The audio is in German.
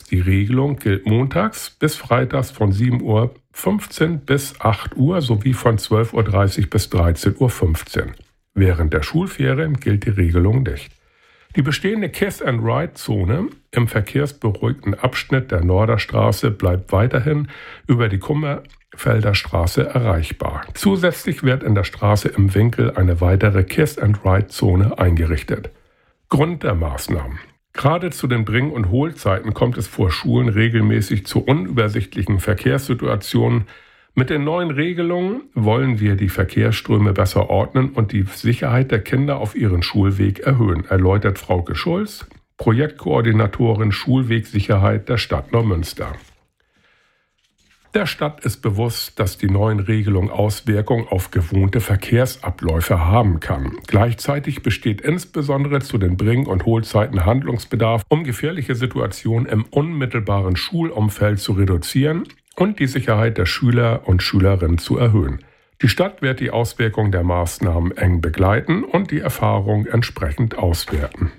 Die Regelung gilt montags bis freitags von 7:15 Uhr bis 8 Uhr sowie von 12:30 Uhr bis 13:15 Uhr. Während der Schulferien gilt die Regelung nicht. Die bestehende Kiss-and-Ride-Zone im verkehrsberuhigten Abschnitt der Norderstraße bleibt weiterhin über die Kummerfelder Straße erreichbar. Zusätzlich wird in der Straße im Winkel eine weitere Kiss-and-Ride-Zone eingerichtet. Grund der Maßnahmen: Gerade zu den Bring- und Hohlzeiten kommt es vor Schulen regelmäßig zu unübersichtlichen Verkehrssituationen. Mit den neuen Regelungen wollen wir die Verkehrsströme besser ordnen und die Sicherheit der Kinder auf ihren Schulweg erhöhen, erläutert Frauke Schulz, Projektkoordinatorin Schulwegsicherheit der Stadt Neumünster. Der Stadt ist bewusst, dass die neuen Regelungen Auswirkungen auf gewohnte Verkehrsabläufe haben kann. Gleichzeitig besteht insbesondere zu den Bring- und Hohlzeiten Handlungsbedarf, um gefährliche Situationen im unmittelbaren Schulumfeld zu reduzieren und die Sicherheit der Schüler und Schülerinnen zu erhöhen. Die Stadt wird die Auswirkungen der Maßnahmen eng begleiten und die Erfahrungen entsprechend auswerten.